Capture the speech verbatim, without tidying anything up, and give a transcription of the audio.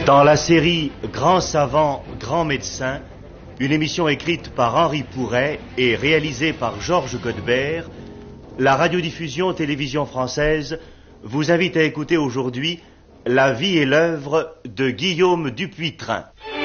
Dans la série Grands savants, grands médecins, une émission écrite par Henri Pouret et réalisée par Georges Godebert, la radiodiffusion télévision française vous invite à écouter aujourd'hui la vie et l'œuvre de Guillaume Dupuytren.